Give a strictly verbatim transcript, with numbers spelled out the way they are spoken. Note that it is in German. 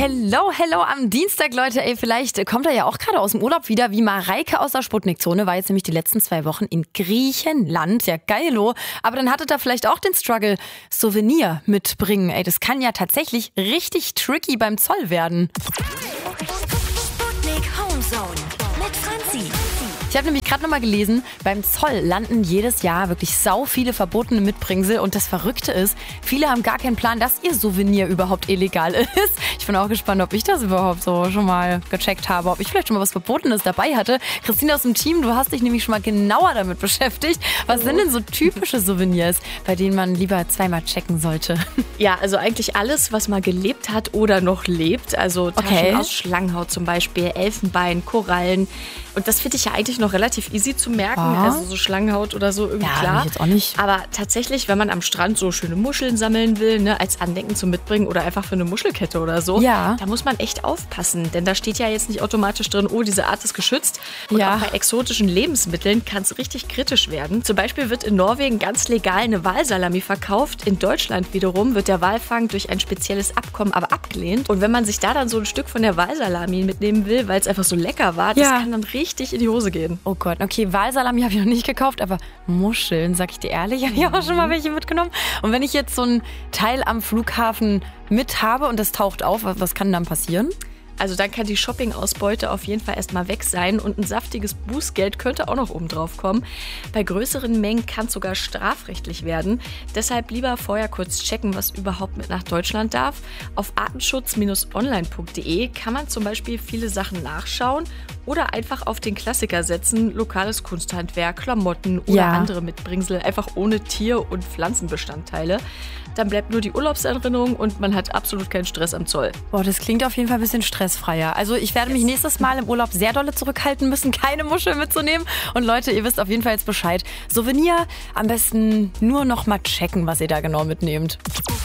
Hello, hello am Dienstag, Leute. Ey, vielleicht kommt er ja auch gerade aus dem Urlaub wieder, wie Mareike aus der Sputnik-Zone. War jetzt nämlich die letzten zwei Wochen in Griechenland. Ja, geilo. Aber dann hattet ihr vielleicht auch den Struggle, Souvenir mitbringen. Ey, das kann ja tatsächlich richtig tricky beim Zoll werden. Sputnik Homezone mit Franzi. Ich habe nämlich gerade nochmal gelesen, beim Zoll landen jedes Jahr wirklich sau viele verbotene Mitbringsel. Und das Verrückte ist, viele haben gar keinen Plan, dass ihr Souvenir überhaupt illegal ist. Ich bin auch gespannt, ob ich das überhaupt so schon mal gecheckt habe, ob ich vielleicht schon mal was Verbotenes dabei hatte. Christine aus dem Team, du hast dich nämlich schon mal genauer damit beschäftigt. Was sind denn so typische Souvenirs, bei denen man lieber zweimal checken sollte? Ja, also eigentlich alles, was mal gelebt hat oder noch lebt. Also Taschen Okay. aus Schlangenhaut zum Beispiel, Elfenbein, Korallen. Und das finde ich ja eigentlich noch relativ easy zu merken. Ja. Also so Schlangenhaut oder so, irgendwie Ja, klar. ich jetzt auch nicht. Aber tatsächlich, wenn man am Strand so schöne Muscheln sammeln will, ne, als Andenken zum Mitbringen oder einfach für eine Muschelkette oder so, Ja. da muss man echt aufpassen. Denn da steht ja jetzt nicht automatisch drin, oh, diese Art ist geschützt. Und Ja. auch bei exotischen Lebensmitteln kann es richtig kritisch werden. Zum Beispiel wird in Norwegen ganz legal eine Walsalami verkauft. In Deutschland wiederum wird der Walfang durch ein spezielles Abkommen aber abgelehnt. Und wenn man sich da dann so ein Stück von der Walsalami mitnehmen will, weil es einfach so lecker war, das Ja. kann dann richtig in die Hose gehen. Oh Gott, okay, Walsalami habe ich noch nicht gekauft, aber Muscheln, sag ich dir ehrlich, habe ich auch schon mal welche mitgenommen. Und wenn ich jetzt so ein Teil am Flughafen mit habe und das taucht auf, was was kann dann passieren? Also dann kann die Shopping-Ausbeute auf jeden Fall erstmal weg sein und ein saftiges Bußgeld könnte auch noch oben drauf kommen. Bei größeren Mengen kann es sogar strafrechtlich werden. Deshalb lieber vorher kurz checken, was überhaupt mit nach Deutschland darf. Auf artenschutz Bindestrich online Punkt de kann man zum Beispiel viele Sachen nachschauen oder einfach auf den Klassiker setzen, lokales Kunsthandwerk, Klamotten oder Ja. andere Mitbringsel, einfach ohne Tier- und Pflanzenbestandteile. Dann bleibt nur die Urlaubserinnerung und man hat absolut keinen Stress am Zoll. Boah, das klingt auf jeden Fall ein bisschen stressfreier. Also ich werde mich nächstes Mal im Urlaub sehr dolle zurückhalten müssen, keine Muschel mitzunehmen. Und Leute, ihr wisst auf jeden Fall jetzt Bescheid. Souvenir am besten nur noch mal checken, was ihr da genau mitnehmt.